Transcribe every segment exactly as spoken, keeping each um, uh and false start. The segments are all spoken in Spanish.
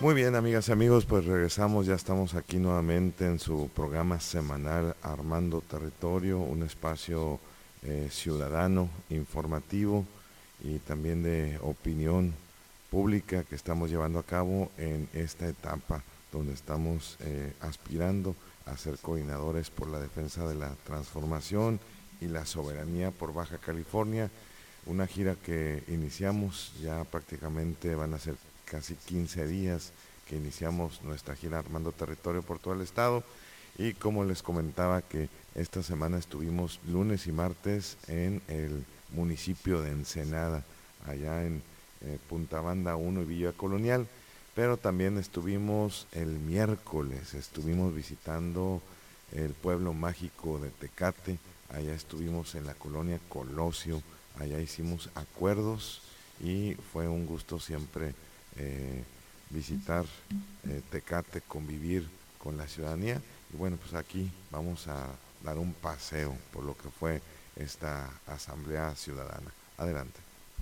Muy bien, amigas y amigos, pues regresamos, ya estamos aquí nuevamente en su programa semanal Armando Territorio, un espacio eh, ciudadano, informativo y también de opinión pública que estamos llevando a cabo en esta etapa donde estamos eh, aspirando a ser coordinadores por la defensa de la transformación y la soberanía por Baja California, una gira que iniciamos, ya prácticamente van a ser casi quince días que iniciamos nuestra gira Armando Territorio por todo el estado, y como les comentaba que esta semana estuvimos lunes y martes en el municipio de Ensenada, allá en eh, Punta Banda uno y Villa Colonial, pero también estuvimos el miércoles, estuvimos visitando el pueblo mágico de Tecate, allá estuvimos en la colonia Colosio, allá hicimos acuerdos y fue un gusto siempre eh, visitar eh, Tecate, convivir con la ciudadanía. Y bueno, pues aquí vamos a dar un paseo por lo que fue esta asamblea ciudadana. Adelante.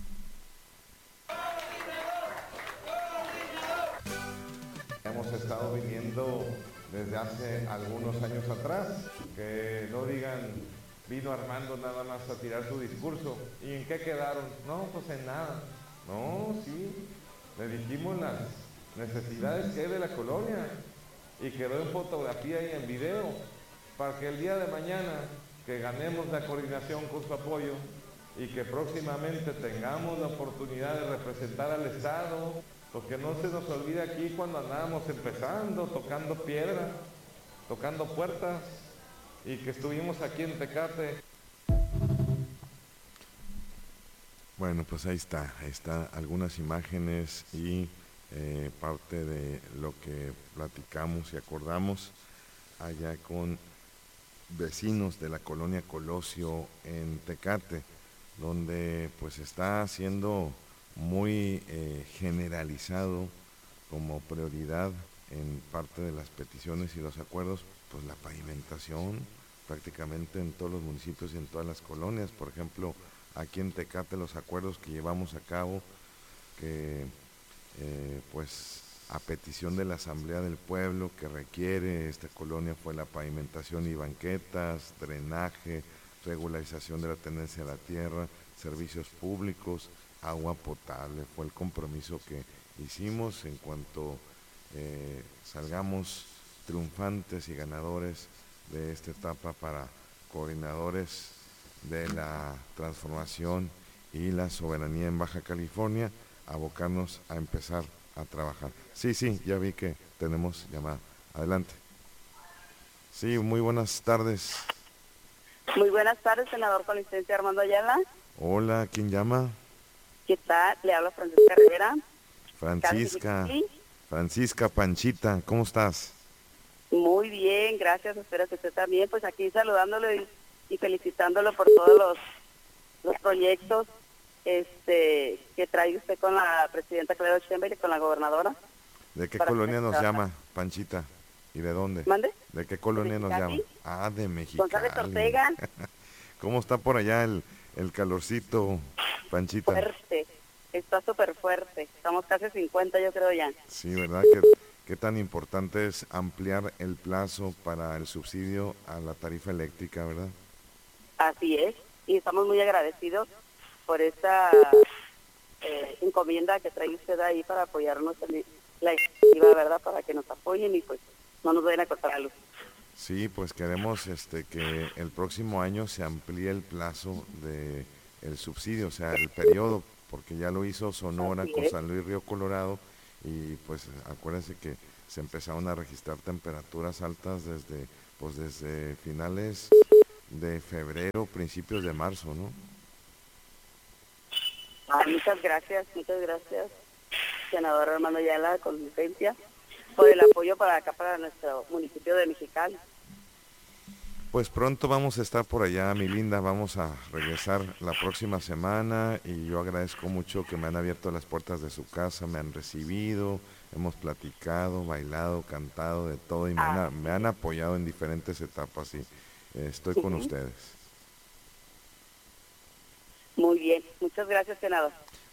Hemos estado viniendo desde hace algunos años atrás, que no digan vino Armando nada más a tirar su discurso. ¿Y en qué quedaron? No, pues en nada. No, sí, le dijimos las necesidades que hay de la colonia y quedó en fotografía y en video para que el día de mañana que ganemos la coordinación con su apoyo y que próximamente tengamos la oportunidad de representar al Estado, porque no se nos olvide aquí cuando andábamos empezando, tocando piedra, tocando puertas, y que estuvimos aquí en Tecate. Bueno, pues ahí está, ahí está algunas imágenes y eh, parte de lo que platicamos y acordamos allá con vecinos de la colonia Colosio en Tecate, donde pues está siendo muy eh, generalizado como prioridad en parte de las peticiones y los acuerdos, pues la pavimentación prácticamente en todos los municipios y en todas las colonias. Por ejemplo, aquí en Tecate los acuerdos que llevamos a cabo, que eh, pues a petición de la Asamblea del Pueblo que requiere esta colonia fue la pavimentación y banquetas, drenaje, regularización de la tenencia de la tierra, servicios públicos, agua potable. Fue el compromiso que hicimos en cuanto eh, salgamos triunfantes y ganadores de esta etapa para coordinadores de la transformación y la soberanía en Baja California, abocarnos a empezar a trabajar. Sí, sí, ya vi que tenemos llamada. Adelante. Sí, muy buenas tardes. Muy buenas tardes, senador con licencia Armando Ayala. Hola, ¿quién llama? ¿Qué tal? Le habla Francisca Rivera. Francisca, Francisca Panchita, ¿cómo estás? Muy bien, gracias, espero que usted también. Pues aquí saludándolo y, y felicitándolo por todos los, los proyectos este que trae usted con la presidenta Claudia Sheinbaum y con la gobernadora. ¿De qué colonia nos llama, Panchita? ¿Y de dónde? ¿Mande? ¿De qué colonia ¿De nos llama? Ah, de Mexicali. González Ortega. ¿Cómo está por allá el, el calorcito, Panchita? Fuerte, está súper fuerte. Estamos casi cincuenta, yo creo ya. Sí, ¿verdad? ¿Qué, qué tan importante es ampliar el plazo para el subsidio a la tarifa eléctrica, verdad? Así es, y estamos muy agradecidos por esta eh, encomienda que trae usted ahí para apoyarnos en la iniciativa, ¿verdad? Para que nos apoyen y pues no nos vayan a cortar la luz. Sí, pues queremos este que el próximo año se amplíe el plazo de el subsidio, o sea, el periodo, porque ya lo hizo Sonora con San Luis Río Colorado, y pues acuérdense que se empezaron a registrar temperaturas altas desde pues desde finales de febrero, principios de marzo, ¿no? Ah, muchas gracias, muchas gracias, senador Armando Ayala, con licencia, por el apoyo para acá, para nuestro municipio de Mexicali. Pues pronto vamos a estar por allá, mi linda, vamos a regresar la próxima semana y yo agradezco mucho que me han abierto las puertas de su casa, me han recibido, hemos platicado, bailado, cantado, de todo, y me, ah, han, me han apoyado en diferentes etapas y eh, estoy sí. con ustedes. Muy bien, muchas gracias, senador.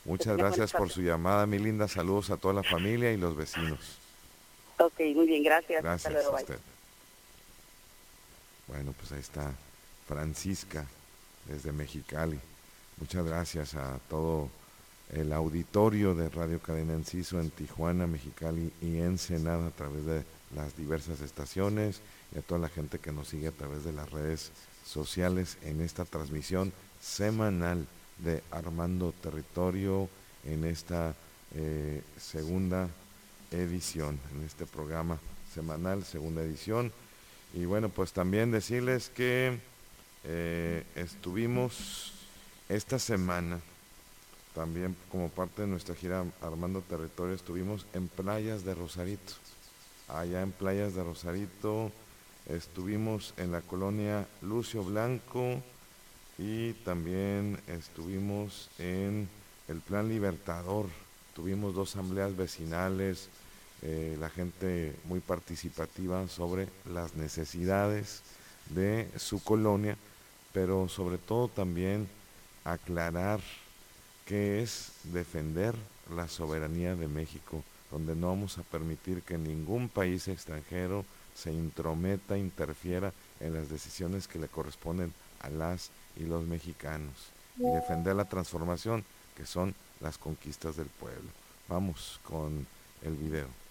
Que Muchas tengas buena gracias por tarde. su llamada, mi linda. Saludos a toda la familia y los vecinos. Ok, muy bien, gracias. Hasta Gracias luego, a bye. usted. Bueno, pues ahí está Francisca desde Mexicali. Muchas gracias a todo el auditorio de Radio Cadena Enciso en Tijuana, Mexicali y Ensenada a través de las diversas estaciones y a toda la gente que nos sigue a través de las redes sociales en esta transmisión semanal de Armando Territorio en esta eh, segunda edición, en este programa semanal, segunda edición. Y bueno, pues también decirles que eh, estuvimos esta semana, también como parte de nuestra gira Armando Territorio, estuvimos en Playas de Rosarito. Allá en Playas de Rosarito estuvimos en la colonia Lucio Blanco y también estuvimos en el Plan Libertador. Tuvimos dos asambleas vecinales, eh, la gente muy participativa sobre las necesidades de su colonia, pero sobre todo también aclarar qué es defender la soberanía de México, donde no vamos a permitir que ningún país extranjero se intrometa, interfiera en las decisiones que le corresponden a las y los mexicanos, y defender la transformación que son las conquistas del pueblo. Vamos con el video.